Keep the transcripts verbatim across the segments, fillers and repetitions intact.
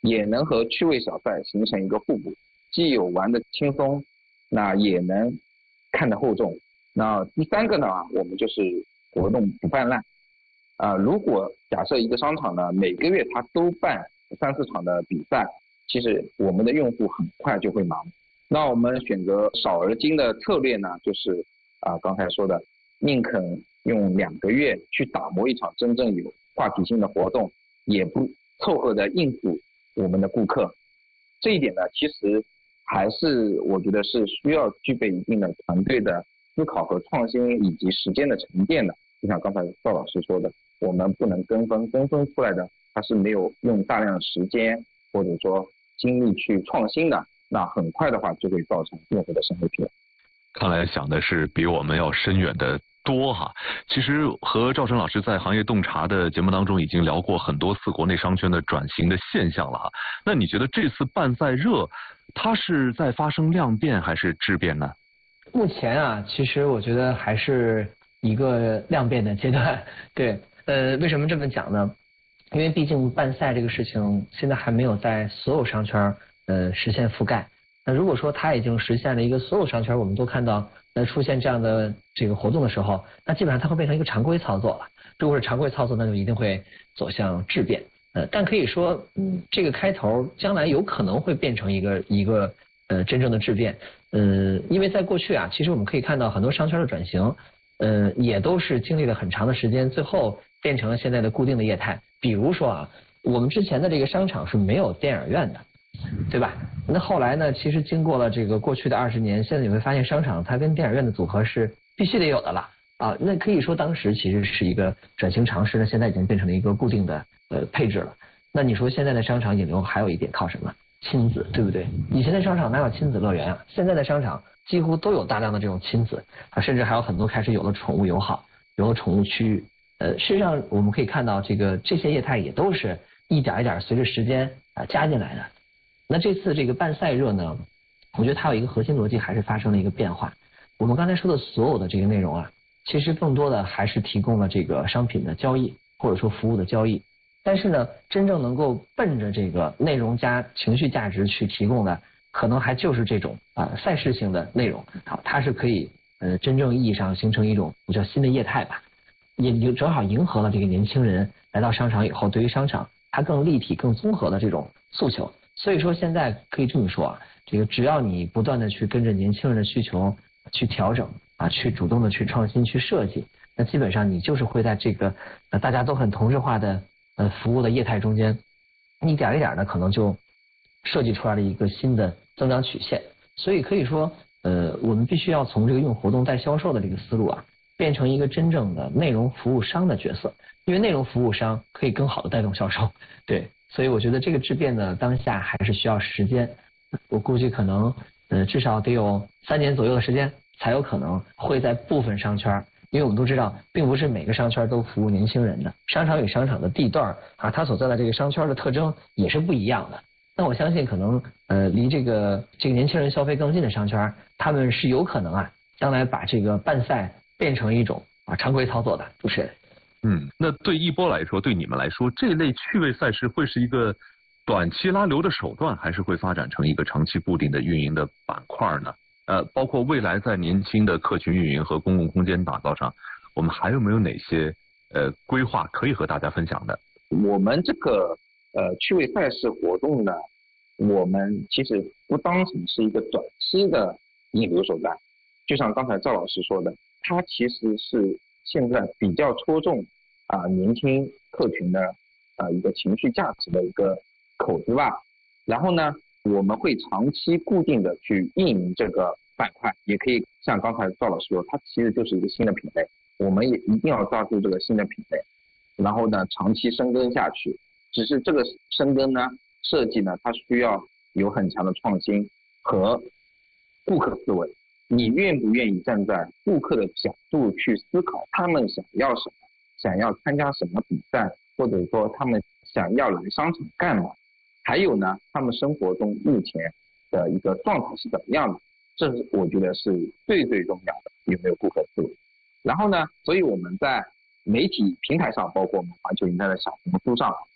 也能和趣味小菜形成一个互补，既有玩的轻松，那也能看得厚重。那第三个呢，我们就是活动不泛滥啊、呃。如果假设一个商场呢每个月它都办三四场的比赛，其实我们的用户很快就会忙。那我们选择少而精的策略呢，就是啊、呃、刚才说的，宁肯用两个月去打磨一场真正有话题性的活动，也不凑合的应付我们的顾客。这一点呢，其实还是我觉得是需要具备一定的团队的思考和创新，以及时间的沉淀的。就像刚才赵老师说的，我们不能跟风，跟风出来的它是没有用大量的时间或者说精力去创新的，那很快的话就会造成用户的生活疲劳。 看来想的是比我们要深远的多哈。其实和赵晨老师在行业洞察的节目当中已经聊过很多次国内商圈的转型的现象了哈。那你觉得这次办赛热，它是在发生量变还是质变呢？ 目前啊，其实我觉得还是一个量变的阶段。对，呃，为什么这么讲呢？因为毕竟办赛这个事情现在还没有在所有商圈呃实现覆盖。那如果说它已经实现了一个所有商圈我们都看到呃出现这样的这个活动的时候，那基本上它会变成一个常规操作了。如果是常规操作，那就一定会走向质变。呃，但可以说，嗯，这个开头将来有可能会变成一个一个呃真正的质变。呃，因为在过去啊，其实我们可以看到很多商圈的转型，呃，也都是经历了很长的时间，最后变成了现在的固定的业态。比如说啊，我们之前的这个商场是没有电影院的，对吧？那后来呢，其实经过了这个过去的二十年，现在你会发现商场它跟电影院的组合是必须得有的了啊。那可以说当时其实是一个转型尝试呢，现在已经变成了一个固定的呃配置了。那你说现在的商场引流还有一点靠什么？亲子，对不对？以前的商场哪有亲子乐园啊？现在的商场几乎都有大量的这种亲子啊，甚至还有很多开始有了宠物友好，有了宠物区域。呃，事实上我们可以看到，这个这些业态也都是一点一点随着时间啊加进来的。那这次这个办赛热呢，我觉得它有一个核心逻辑还是发生了一个变化。我们刚才说的所有的这个内容啊，其实更多的还是提供了这个商品的交易或者说服务的交易。但是呢，真正能够奔着这个内容加情绪价值去提供的，可能还就是这种啊赛事性的内容。好，它是可以呃真正意义上形成一种我叫新的业态吧，也就正好迎合了这个年轻人来到商场以后，对于商场它更立体、更综合的这种诉求。所以说现在可以这么说啊，这个只要你不断的去跟着年轻人的需求去调整啊，去主动的去创新、去设计，那基本上你就是会在这个呃大家都很同质化的呃服务的业态中间，一点一点的可能就设计出来了一个新的增长曲线。所以可以说，呃，我们必须要从这个用活动带销售的这个思路啊，变成一个真正的内容服务商的角色，因为内容服务商可以更好的带动销售。对，所以我觉得这个质变呢，当下还是需要时间。我估计可能呃至少得有三年左右的时间，才有可能会在部分商圈。因为我们都知道，并不是每个商圈都服务年轻人的，商场与商场的地段啊，它所在的这个商圈的特征也是不一样的。那我相信，可能呃离这个这个年轻人消费更近的商圈，他们是有可能啊，将来把这个办赛变成一种啊常规操作的。主持人， 嗯，那对一波来说，对你们来说，这类趣味赛事会是一个短期拉流的手段，还是会发展成一个长期固定的运营的板块呢？呃，包括未来在年轻的客群运营和公共空间打造上，我们还有没有哪些呃规划可以和大家分享的？ 我们这个呃趣味赛事活动呢，我们其实不当成是一个短期的引流手段，就像刚才赵老师说的，它其实是现在比较戳中啊、呃、年轻客群的啊、呃、一个情绪价值的一个口子吧。然后呢，我们会长期固定的去运营这个板块，也可以像刚才赵老师说，它其实就是一个新的品类，我们也一定要抓住这个新的品类，然后呢长期深耕下去。只是这个深耕呢，设计呢，它需要有很强的创新和顾客思维。你愿不愿意站在顾客的角度去思考他们想要什么，想要参加什么比赛，或者说他们想要来商场干嘛？还有呢，他们生活中目前的一个状态是怎么样的？这是我觉得是最最重要的，有没有顾客思维。然后呢，所以我们在媒体平台上，包括我们环球影展的小红书上，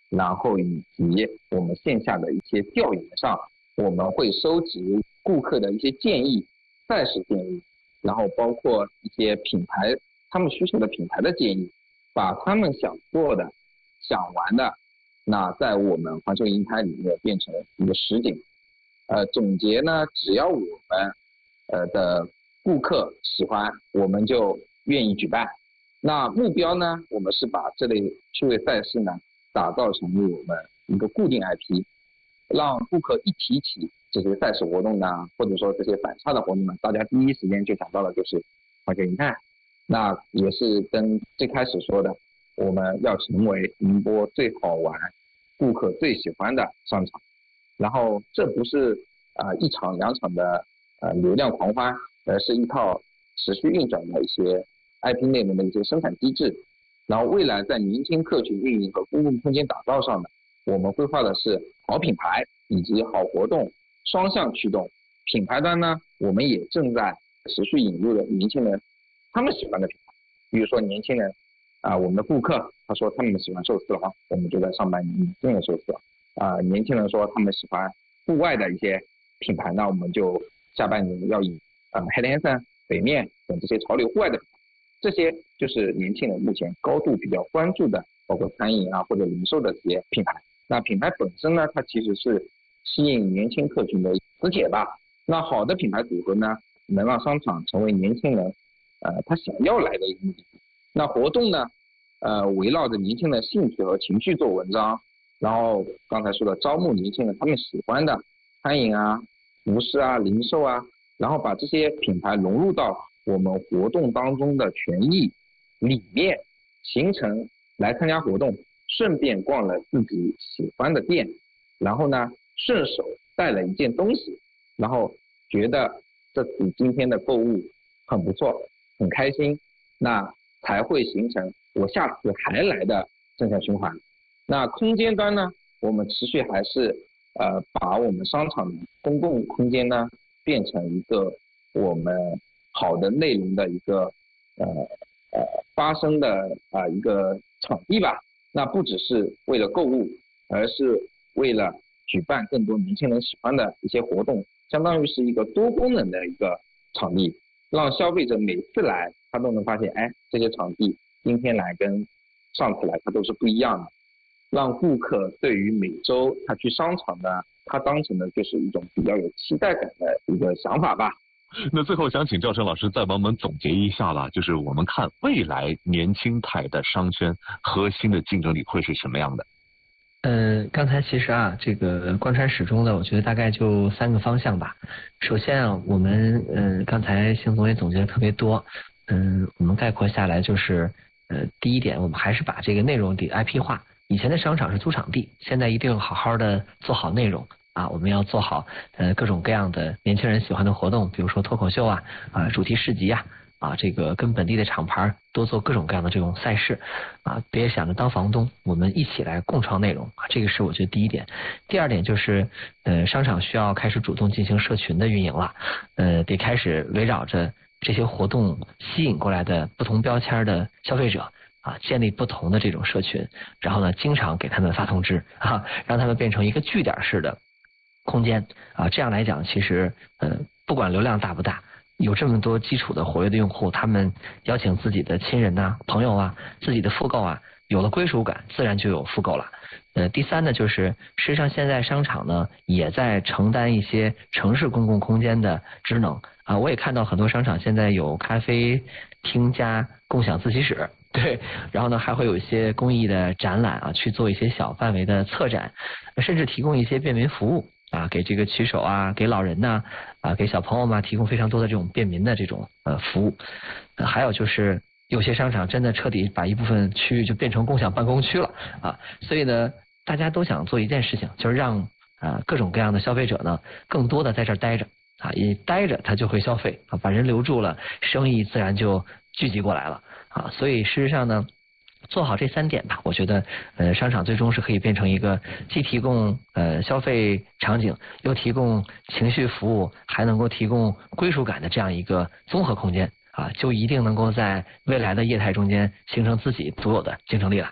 然后以及我们线下的一些调研上，我们会收集顾客的一些建议、赛事建议，然后包括一些品牌他们需求的品牌的建议，把他们想做的、想玩的，那在我们环球银泰里面变成一个实景。呃，总结呢，只要我们呃的顾客喜欢，我们就愿意举办。那目标呢，我们是把这类趣味赛事呢打造成为我们一个固定 I P， 让顾客一提起这些赛事活动呢，或者说这些反差的活动呢，大家第一时间就想到的就是环球银泰。那也是跟最开始说的，我们要成为宁波最好玩、顾客最喜欢的商场。然后这不是啊、呃、一场两场的呃流量狂欢，而是一套持续运转的一些 I P 内容的一些生产机制。然后未来在年轻客群运营和公共空间打造上呢，我们规划的是好品牌以及好活动双向驱动。品牌端呢，我们也正在持续引入的年轻人他们喜欢的品牌，比如说年轻人啊、呃，我们的顾客他说他们喜欢寿司郎，我们就在上半年引进了寿司郎。啊、呃，年轻人说他们喜欢户外的一些品牌，那我们就下半年要以呃 Head&Hansen、北面等这些潮流户外的品牌，这些就是年轻人目前高度比较关注的，包括餐饮啊或者零售的这些品牌。那品牌本身呢，它其实是吸引年轻客群的磁铁吧。那好的品牌组合呢，能让商场成为年轻人呃他想要来的一个目的地。那活动呢，呃围绕着年轻人的兴趣和情绪做文章。然后刚才说的招募年轻人他们喜欢的餐饮啊、服饰啊、零售啊，然后把这些品牌融入到我们活动当中的权益里面，形成来参加活动，顺便逛了自己喜欢的店，然后呢顺手带了一件东西，然后觉得这次今天的购物很不错，很开心，那才会形成我下次还来的正向循环。那空间端呢，我们持续还是呃把我们商场的公共空间呢变成一个我们好的内容的一个呃呃发生的啊、呃、一个场地吧。那不只是为了购物，而是为了举办更多年轻人喜欢的一些活动，相当于是一个多功能的一个场地，让消费者每次来他都能发现，哎，这些场地今天来跟上次来它都是不一样的。让顾客对于每周他去商场呢，他当成的就是一种比较有期待感的一个想法吧。 那最后想请赵晨老师再帮我们总结一下吧，就是我们看未来年轻态的商圈核心的竞争力会是什么样的？ 嗯，刚才其实啊，这个贯穿始终的，我觉得大概就三个方向吧。首先啊，我们嗯，刚才邢总也总结的特别多，嗯，我们概括下来就是，呃，第一点，我们还是把这个内容得 I P 化。以前的商场是租场地，现在一定好好的做好内容啊！我们要做好呃各种各样的年轻人喜欢的活动，比如说脱口秀啊、啊主题市集啊、啊这个跟本地的厂牌多做各种各样的这种赛事啊！别想着当房东，我们一起来共创内容啊！这个是我觉得第一点。第二点就是呃商场需要开始主动进行社群的运营了，呃得开始围绕着这些活动吸引过来的不同标签的消费者。啊，建立不同的这种社群，然后呢，经常给他们发通知啊，让他们变成一个据点式的空间啊。这样来讲，其实呃，不管流量大不大，有这么多基础的活跃的用户，他们邀请自己的亲人呐、啊、朋友啊、自己的复购啊，有了归属感，自然就有复购了。呃，第三呢，就是实际上现在商场呢也在承担一些城市公共空间的职能啊。我也看到很多商场现在有咖啡厅加共享自习室。对，然后呢，还会有一些公益的展览啊，去做一些小范围的策展，甚至提供一些便民服务啊，给这个骑手啊，给老人呐啊，给小朋友嘛，提供非常多的这种便民的这种呃服务。呃、还有就是有些商场真的彻底把一部分区域就变成共享办公区了啊，所以呢，大家都想做一件事情，就是让啊各种各样的消费者呢，更多的在这儿待着啊，一待着他就会消费啊，把人留住了，生意自然就聚集过来了。啊，所以事实上呢，做好这三点吧，我觉得呃商场最终是可以变成一个既提供呃消费场景，又提供情绪服务，还能够提供归属感的这样一个综合空间啊，就一定能够在未来的业态中间形成自己独有的竞争力了。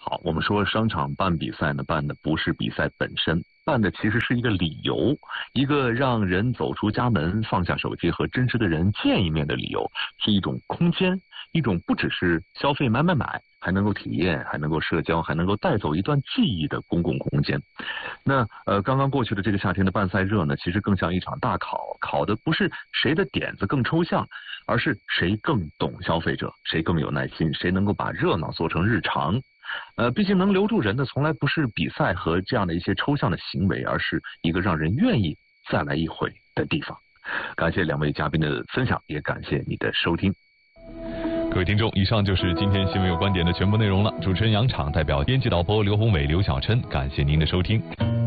好，我们说商场办比赛呢，办的不是比赛本身，办的其实是一个理由，一个让人走出家门，放下手机和真实的人见一面的理由，是一种空间，一种不只是消费买买买，还能够体验，还能够社交，还能够带走一段记忆的公共空间。那呃，刚刚过去的这个夏天的办赛热呢，其实更像一场大考，考的不是谁的点子更抽象，而是谁更懂消费者，谁更有耐心，谁能够把热闹做成日常。呃，毕竟能留住人的从来不是比赛和这样的一些抽象的行为，而是一个让人愿意再来一回的地方。感谢两位嘉宾的分享，也感谢你的收听。 各位听众，以上就是今天新闻有观点的全部内容了。主持人杨昶代表编辑导播刘宏伟、刘小琛，感谢您的收听。